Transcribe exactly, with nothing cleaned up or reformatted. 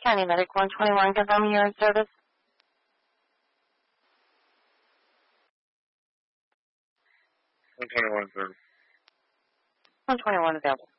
County Medic one twenty-one, confirming you're in service. one twenty-one, sir. one twenty-one available.